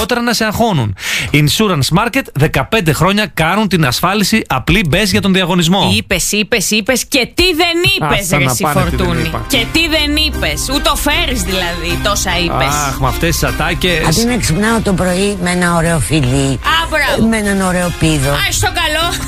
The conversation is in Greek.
λιγότερα να σε αγχώνουν. Insurance Market, 15 χρόνια κάνουν την ασφάλιση απλή. Μπες για τον διαγωνισμό. Είπες και τι δεν είπες, ρε εσύ Φορτούνη. Και τι δεν είπες. Ούτω φέρεις δηλαδή, τόσα είπες. Αχ, με αυτές τις ατάκες. Αντί να ξυπνάω το πρωί με ένα ωραίο φιλί, με έναν ωραίο πίδο. Στο καλό.